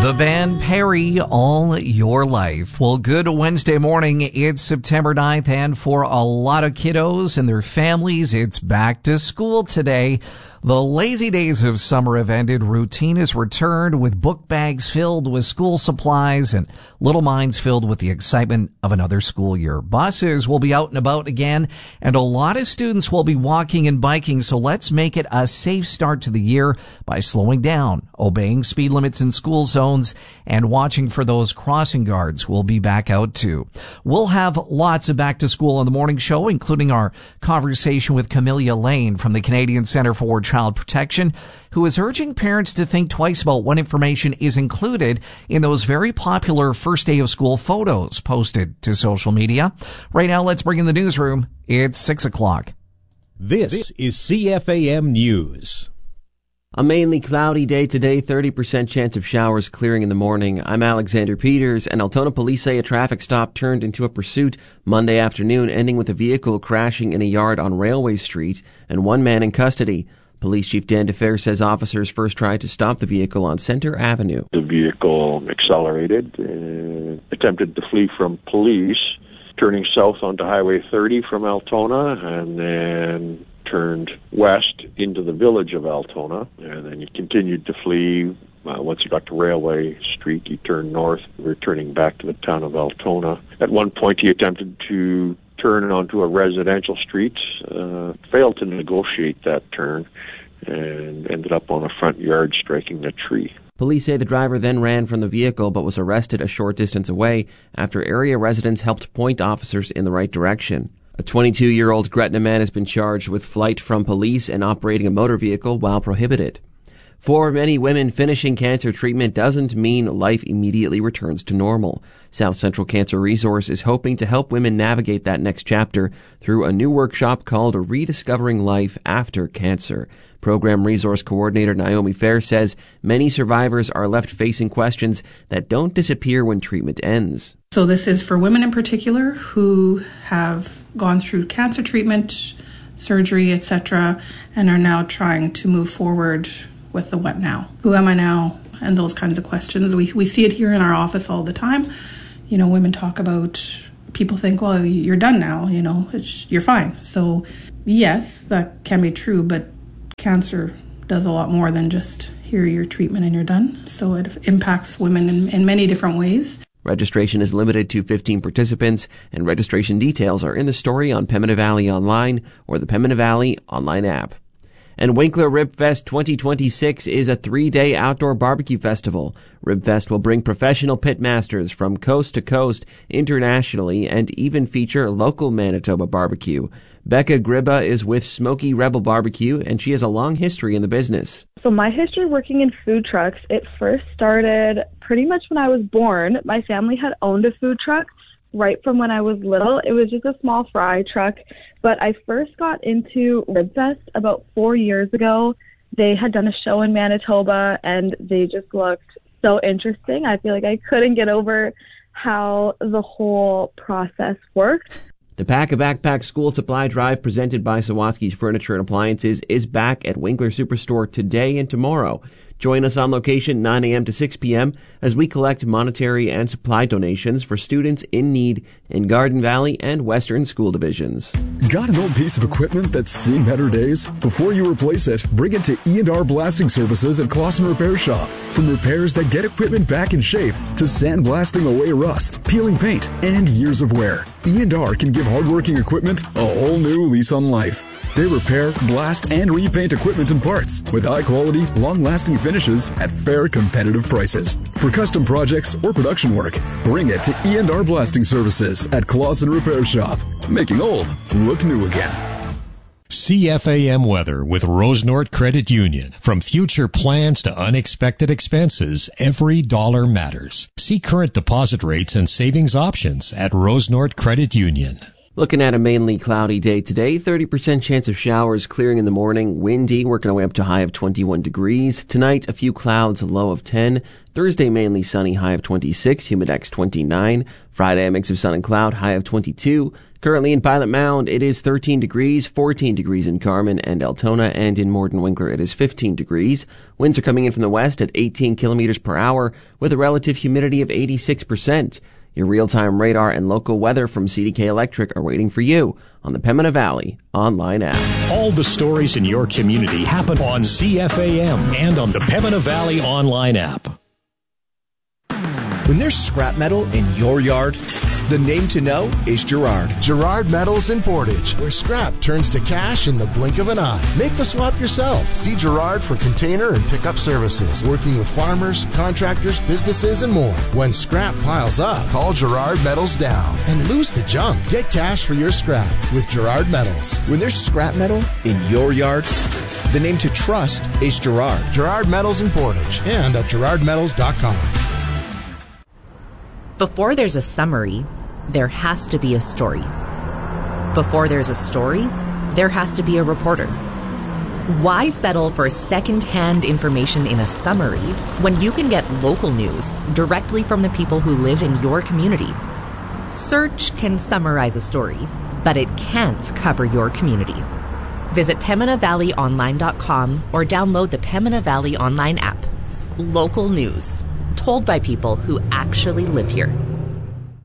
The band Perry, All Your Life. Well, good Wednesday morning. It's September 9th, and for a lot of kiddos and their families, it's back to school today. The lazy days of summer have ended. Routine has returned with book bags filled with school supplies and little minds filled with the excitement of another school year. Buses will be out and about again, and a lot of students will be walking and biking, so let's make it a safe start to the year by slowing down, obeying speed limits in school zones, and watching for those crossing guards. We'll be back out too. We'll have lots of back to school on the morning show, including our conversation with Camellia Lane from the Canadian Centre for Child Protection, who is urging parents to think twice about what information is included in those very popular first day of school photos posted to social media. Right now, let's bring in the newsroom. It's 6 o'clock. This is CFAM News. A mainly cloudy day today, 30% chance of showers clearing in the morning. I'm Alexander Peters, and Altona police say a traffic stop turned into a pursuit Monday afternoon, ending with a vehicle crashing in a yard on Railway Street and one man in custody. Police Chief Dan DeFer says officers first tried to stop the vehicle on Center Avenue. The vehicle accelerated, attempted to flee from police, turning south onto Highway 30 from Altona, and then turned west into the village of Altona, and then he continued to flee. Once he got to Railway Street, he turned north, returning back to the town of Altona. At one point, he attempted to turn onto a residential street, failed to negotiate that turn, and ended up on a front yard striking a tree. Police say the driver then ran from the vehicle but was arrested a short distance away after area residents helped point officers in the right direction. A 22-year-old Gretna man has been charged with flight from police and operating a motor vehicle while prohibited. For many women, finishing cancer treatment doesn't mean life immediately returns to normal. South Central Cancer Resource is hoping to help women navigate that next chapter through a new workshop called Rediscovering Life After Cancer. Program Resource Coordinator Naomi Fair says many survivors are left facing questions that don't disappear when treatment ends. So this is for women in particular who have gone through cancer treatment, surgery, etc., and are now trying to move forward with the what now? Who am I now? And those kinds of questions. We see it here in our office all the time. You know, women talk about, people think, well, you're done now, you know, you're fine. So yes, that can be true, but cancer does a lot more than just here, your treatment and you're done. So it impacts women in many different ways. Registration is limited to 15 participants, and registration details are in the story on Pembina Valley Online or the Pembina Valley online app. And Winkler Ribfest 2026 is a 3-day outdoor barbecue festival. Ribfest will bring professional pitmasters from coast to coast internationally and even feature local Manitoba barbecue. Becca Gribba is with Smoky Rebel Barbecue, and she has a long history in the business. So my history working in food trucks, it first started pretty much when I was born. My family had owned a food truck right from when I was little. It was just a small fry truck, but I first got into Ribfest about 4 years ago. They had done a show in Manitoba, and they just looked so interesting. I feel like I couldn't get over how the whole process worked. The Pack a Backpack School Supply Drive presented by Sawatsky's Furniture and Appliances is back at Winkler Superstore today and tomorrow. Join us on location 9 a.m. to 6 p.m. as we collect monetary and supply donations for students in need in Garden Valley and Western school divisions. Got an old piece of equipment that's seen better days? Before you replace it, bring it to E&R Blasting Services at Clausen Repair Shop. From repairs that get equipment back in shape to sandblasting away rust, peeling paint, and years of wear, E&R can give hardworking equipment a whole new lease on life. They repair, blast, and repaint equipment and parts with high-quality, long-lasting finishes at fair, competitive prices. For custom projects or production work, bring it to E&R Blasting Services at Clausen Repair Shop, making old look new again. CFAM weather with Rosenort Credit Union. From future plans to unexpected expenses, every dollar matters. See current deposit rates and savings options at Rosenort Credit Union. Looking at a mainly cloudy day today, 30% chance of showers, clearing in the morning, windy, working our way up to a high of 21 degrees. Tonight, a few clouds, a low of 10. Thursday, mainly sunny, high of 26, humidex 29. Friday, a mix of sun and cloud, high of 22. Currently in Pilot Mound, it is 13 degrees, 14 degrees in Carmen and Altona, and in Morden Winkler, it is 15 degrees. Winds are coming in from the west at 18 kilometers per hour with a relative humidity of 86%. Your real-time radar and local weather from CDK Electric are waiting for you on the Pembina Valley online app. All the stories in your community happen on CFAM and on the Pembina Valley online app. When there's scrap metal in your yard, the name to know is Gerard. Gerard Metals in Portage, where scrap turns to cash in the blink of an eye. Make the swap yourself. See Gerard for container and pickup services, working with farmers, contractors, businesses, and more. When scrap piles up, call Gerard Metals down and lose the junk. Get cash for your scrap with Gerard Metals. When there's scrap metal in your yard, the name to trust is Gerard. Gerard Metals in Portage and at gerardmetals.com. Before there's a summary, there has to be a story. Before there's a story, there has to be a reporter. Why settle for second-hand information in a summary when you can get local news directly from the people who live in your community? Search can summarize a story, but it can't cover your community. Visit PembinaValleyOnline.com or download the Pembina Valley Online app. Local news, told by people who actually live here.